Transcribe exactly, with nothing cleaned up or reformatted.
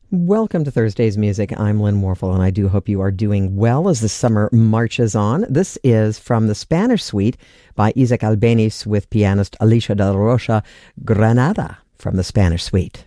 Welcome to Thursday's Music. I'm Lynn Morphle, and I do hope you are doing well as the summer marches on. This is from the Spanish Suite by Isaac Albeniz with pianist Alicia de la Rocha, Granada from the Spanish Suite.